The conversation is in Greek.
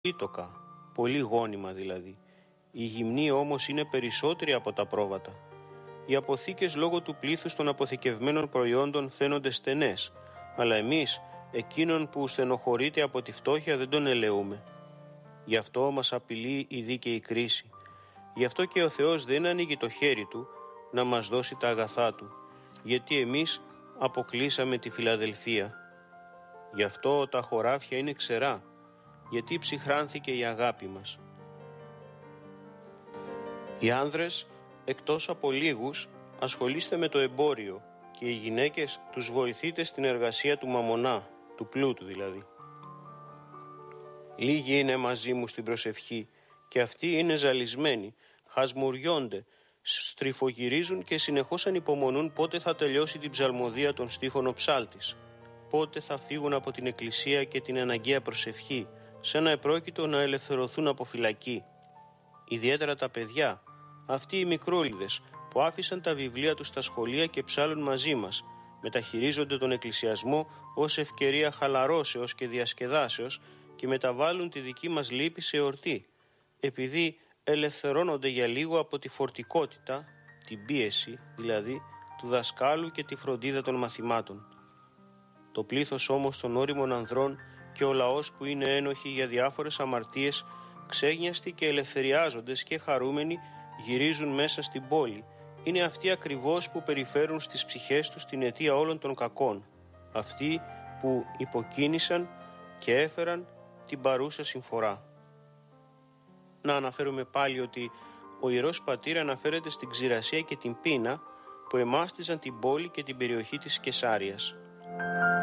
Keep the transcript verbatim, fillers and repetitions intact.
πολύτοκα, πολύ γόνιμα δηλαδή. Οι γυμνοί όμως είναι περισσότεροι από τα πρόβατα. Οι αποθήκες λόγω του πλήθους των αποθηκευμένων προϊόντων φαίνονται στενές, αλλά εμείς εκείνον που στενοχωρείται από τη φτώχεια δεν τον ελεούμε. Γι' αυτό μας απειλεί η δίκαιη κρίση. Γι' αυτό και ο Θεός δεν ανοίγει το χέρι Του να μας δώσει τα αγαθά Του, γιατί εμείς αποκλείσαμε τη Φιλαδελφία. Γι' αυτό τα χωράφια είναι ξερά, γιατί ψυχράνθηκε η αγάπη μας. Οι άνδρες, εκτός από λίγους, ασχολείστε με το εμπόριο και οι γυναίκες τους βοηθείτε στην εργασία του μαμονά, του πλούτου δηλαδή. Λίγοι είναι μαζί μου στην προσευχή και αυτοί είναι ζαλισμένοι, χασμουριώνται, στριφογυρίζουν και συνεχώς ανυπομονούν πότε θα τελειώσει την ψαλμοδία των στίχων ο ψάλτης, πότε θα φύγουν από την εκκλησία και την αναγκαία προσευχή, σαν να επρόκειτο να ελευθερωθούν από φυλακή. Ιδιαίτερα τα παιδιά, αυτοί οι μικρούλιδες που άφησαν τα βιβλία τους στα σχολεία και ψάλουν μαζί μας, μεταχειρίζονται τον εκκλησιασμό ως ευκαιρία χαλαρώσεως και διασκεδάσεως και μεταβάλλουν τη δική μας λύπη σε εορτή, επειδή ελευθερώνονται για λίγο από τη φορτικότητα, την πίεση δηλαδή, του δασκάλου και τη φροντίδα των μαθημάτων. Το πλήθος όμως των ώριμων ανδρών και ο λαός που είναι ένοχοι για διάφορες αμαρτίες, ξέγνιαστοι και ελευθεριάζοντες και χαρούμενοι, γυρίζουν μέσα στην πόλη. Είναι αυτοί ακριβώς που περιφέρουν στις ψυχές τους την αιτία όλων των κακών. Αυτοί που υποκίνησαν και έφεραν την παρούσα συμφορά. Να αναφέρουμε πάλι ότι ο Ιερός Πατήρ αναφέρεται στην ξηρασία και την πείνα που εμάστιζαν την πόλη και την περιοχή της Κεσάριας.